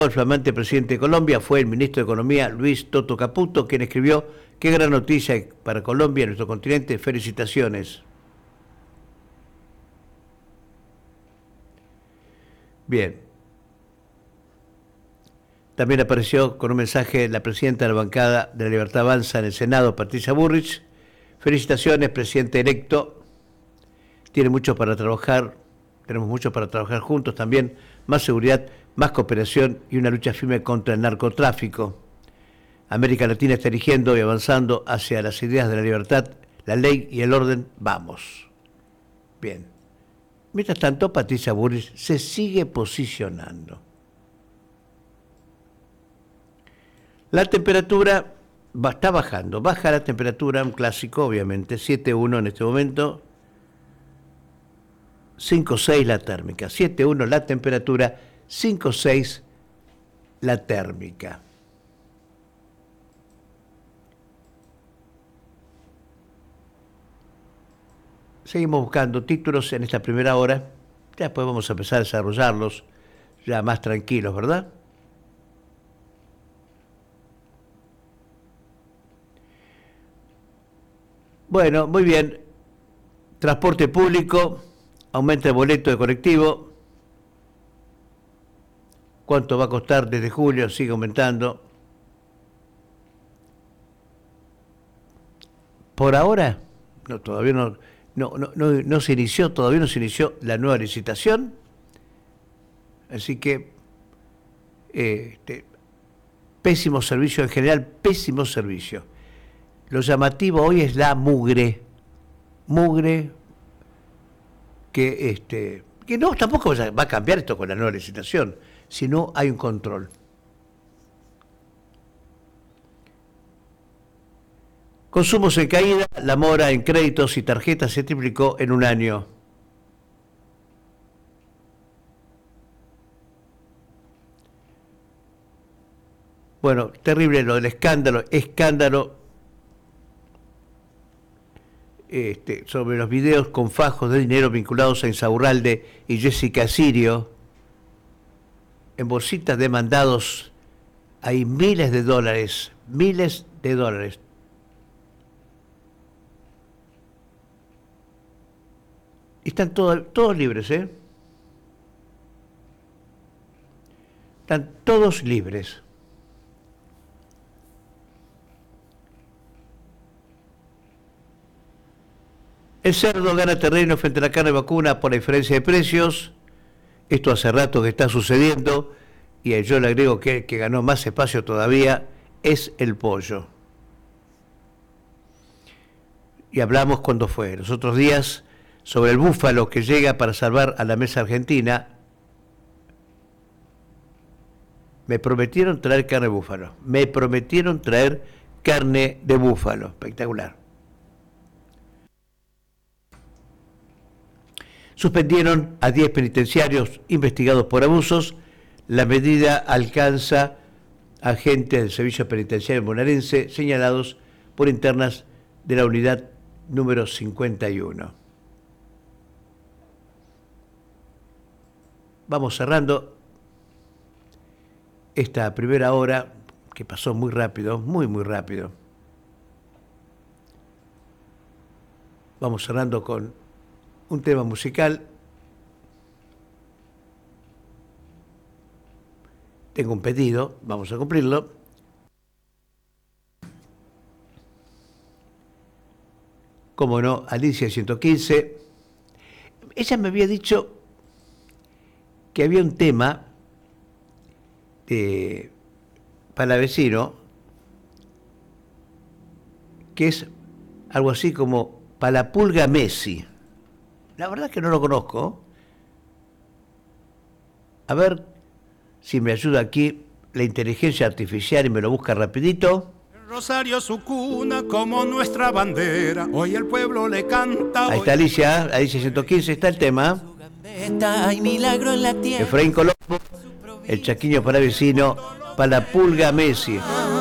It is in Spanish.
El flamante presidente de Colombia fue el ministro de Economía, Luis Toto Caputo, quien escribió: qué gran noticia para Colombia, nuestro continente, felicitaciones. Bien. También apareció con un mensaje la presidenta de la bancada de la Libertad Avanza en el Senado, Patricia Bullrich. Felicitaciones, presidente electo. Tiene mucho para trabajar, tenemos mucho para trabajar juntos también. Más seguridad, más cooperación y una lucha firme contra el narcotráfico. América Latina está erigiendo y avanzando hacia las ideas de la libertad, la ley y el orden. Vamos. Bien. Mientras tanto, Patricia Bullrich se sigue posicionando. La temperatura está bajando. Baja la temperatura, un clásico, obviamente. 7.1 en este momento. 5.6 la térmica. 7.1 la temperatura, 5.6 la térmica. Seguimos buscando títulos en esta primera hora. Ya después vamos a empezar a desarrollarlos ya más tranquilos, ¿verdad? Bueno, muy bien. Transporte público, aumenta el boleto de colectivo. ¿Cuánto va a costar desde julio? Sigue aumentando. Por ahora, todavía no se inició, todavía no se inició la nueva licitación. Así que pésimo servicio en general, pésimo servicio. Lo llamativo hoy es la mugre que no, tampoco va a cambiar esto con la nueva licitación, si no hay un control. Consumos en caída, la mora en créditos y tarjetas se triplicó en un año. Bueno, terrible lo del escándalo sobre los videos con fajos de dinero vinculados a Insaurralde y Jessica Sirio. En bolsitas de mandados hay miles de dólares. Y están todos libres, ¿eh? Están todos libres. El cerdo gana terreno frente a la carne vacuna por la diferencia de precios. Esto hace rato que está sucediendo. Y yo le agrego que el que ganó más espacio todavía es el pollo. Y hablamos cuando fue, los otros días, sobre el búfalo que llega para salvar a la mesa argentina. Me prometieron traer carne de búfalo. Espectacular. Suspendieron a 10 penitenciarios investigados por abusos. La medida alcanza a agentes del Servicio Penitenciario Bonaerense señalados por internas de la unidad número 51. Vamos cerrando esta primera hora que pasó muy rápido, muy rápido. Vamos cerrando con un tema musical. Tengo un pedido, vamos a cumplirlo. Como no, Alicia 115. Ella me había dicho que había un tema para vecino que es algo así como Palapulga Messi. La verdad que no lo conozco. A ver si me ayuda aquí la inteligencia artificial y me lo busca rapidito. Rosario su cuna como nuestra bandera, hoy el pueblo le canta. Ahí está Alicia 115, está el tema. Hay milagro en la tierra. Efraín Colombo, el chaquiño para vecino, Palapulga Messi.